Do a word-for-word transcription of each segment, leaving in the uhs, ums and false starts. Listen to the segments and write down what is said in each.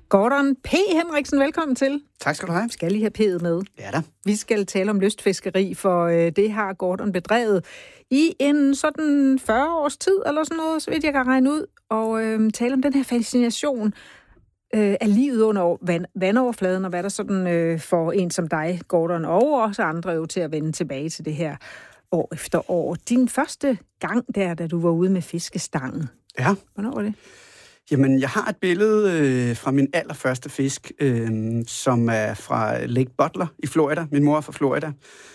Gordon P. Henriksen, velkommen til. Tak skal du have. Vi skal lige have P'et med. Ja da. Vi skal tale om lystfiskeri, for øh, det har Gordon bedrevet i en sådan fyrre års tid, eller sådan noget, så vidt jeg kan regne ud, og øh, tale om den her fascination øh, af livet under vand, vandoverfladen, og hvad der sådan øh, får en som dig, Gordon, og også andre jo til at vende tilbage til det her år efter år. Din første gang der, da du var ude med fiskestangen. Ja. Hvornår var det? Jamen, jeg har et billede øh, fra min allerførste fisk, øh, som er fra Lake Butler i Florida. Min mor er fra Florida.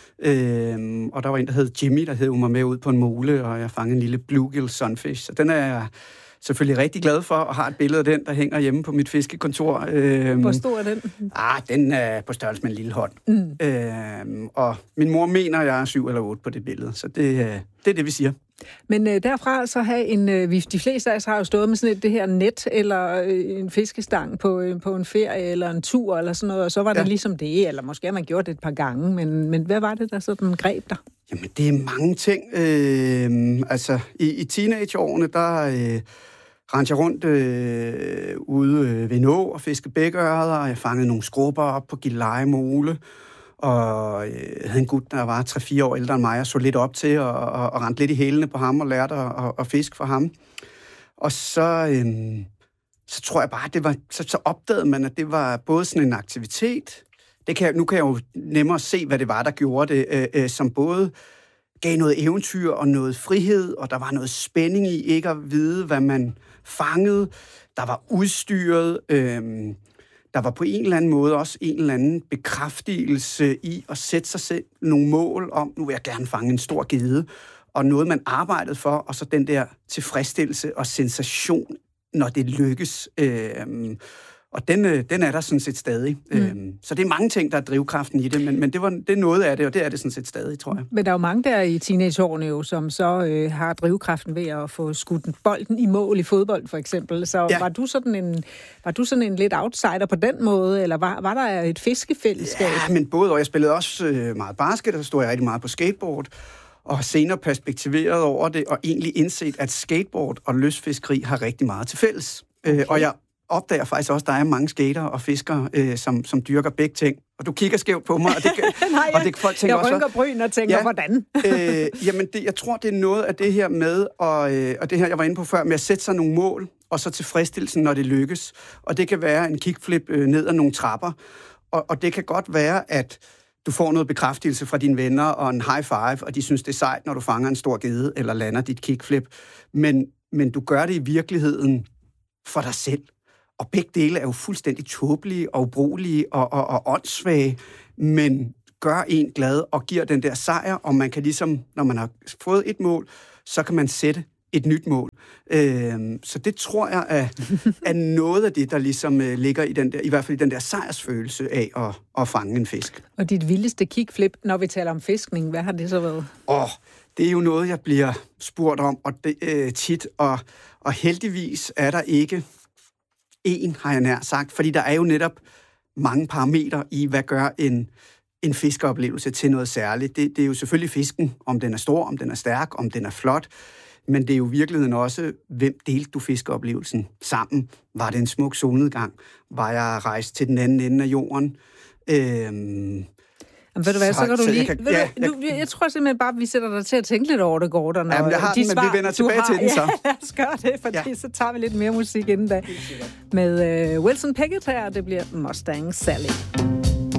Øh, og der var en, der hed Jimmy, der hed mig med ud på en mole, og jeg fangede en lille bluegill sunfish. Så den er jeg selvfølgelig rigtig glad for, og har et billede af den, der hænger hjemme på mit fiskekontor. Øh, Hvor stor er den? Ah, den er på størrelse med en lille hånd. Mm. Øh, og min mor mener, jeg er syv eller otte på det billede. Så det, det er det, vi siger. Men øh, derfra så have en, øh, de fleste af os har jo stået med sådan et det her net, eller øh, en fiskestang på, øh, på en ferie, eller en tur, eller sådan noget, og så var det ja. ligesom det, eller måske har man gjort det et par gange, men, men hvad var det, der sådan greb dig? Jamen, det er mange ting. Øh, altså, i, i teenageårene, der øh, rendte jeg rundt øh, ude øh, ved en å og fiskede bækørreder, og jeg fangede nogle skrubber op på Gilleleje Mole, og jeg havde en gut, der var tre fire år ældre end mig, og så lidt op til, og, og, og rendte lidt i hælene på ham, og lærte at, at, at fiske for ham. Og så, øhm, så tror jeg bare, det var, så, så opdagede man, at det var både sådan en aktivitet, det kan, nu kan jeg jo nemmere se, hvad det var, der gjorde det, øh, øh, som både gav noget eventyr og noget frihed, og der var noget spænding i ikke at vide, hvad man fangede. Der var udstyret, øh, der var på en eller anden måde også en eller anden bekræftelse i at sætte sig selv nogle mål om, nu vil jeg gerne fange en stor gede, og noget, man arbejdede for, og så den der tilfredsstillelse og sensation, når det lykkes. Øhm, og den, den er der sådan set stadig. Mm. Øhm, så det er mange ting, der er drivkraften i det, men, men det, var, det er noget af det, og det er det sådan set stadig, tror jeg. Men der er jo mange der i teenageårene jo, som så øh, har drivkraften ved at få skudt bolden i mål i fodbold, for eksempel. Så ja. var, du sådan en, var du sådan en lidt outsider på den måde, eller var, var der et fiskefællesskab? Ja, men både, og jeg spillede også øh, meget basket, og så stod jeg rigtig meget på skateboard, og har senere perspektiveret over det, og egentlig indset, at skateboard og lystfiskeri har rigtig meget til fælles. Okay. Øh, og jeg opdager faktisk også, at der er mange skater og fiskere, øh, som, som dyrker begge ting. Og du kigger skævt på mig, og det, Nej, og det folk tænker jeg også... Jeg rynker bryn og tænker, ja, hvordan? øh, jamen, det, jeg tror, det er noget af det her med, og, øh, og det her, jeg var inde på før, med at sætte sig nogle mål, og så tilfredsstillelsen, når det lykkes. Og det kan være en kickflip øh, ned ad nogle trapper, og, og det kan godt være, at du får noget bekræftelse fra dine venner og en high five, og de synes, det er sejt, når du fanger en stor gede eller lander dit kickflip. Men, men du gør det i virkeligheden for dig selv. Og begge dele er jo fuldstændig tåbelige og ubrugelige og, og, og åndssvage, men gør en glad og giver den der sejr, og man kan ligesom, når man har fået et mål, så kan man sætte et nyt mål. Øhm, så det tror jeg er, er noget af det, der ligesom øh, ligger i den der, i hvert fald i den der sejrsfølelse af at, at fange en fisk. Og dit vildeste kickflip, når vi taler om fiskning, hvad har det så været? Åh, det er jo noget, jeg bliver spurgt om og det, øh, tit, og, og heldigvis er der ikke en, har jeg nær sagt, fordi der er jo netop mange parametre i, hvad gør en, en fiskeoplevelse til noget særligt. Det, det er jo selvfølgelig fisken, om den er stor, om den er stærk, om den er flot, men det er jo i virkeligheden også, hvem delte du fiskeoplevelsen sammen? Var det en smuk solnedgang? Var jeg rejst til den anden ende af jorden? Øhm, Jamen, ved du hvad, så, så kan du lige... Jeg, kan, ved ja, du, nu, jeg tror simpelthen bare, at vi sætter dig til at tænke lidt over det, Gordon. Jamen, jeg har de den, svar, men vi vender tilbage har, til den så. Ja, lad os gøre det, fordi ja. så tager vi lidt mere musik inden da. Med uh, Wilson Pickett her, det bliver Mustang Sally.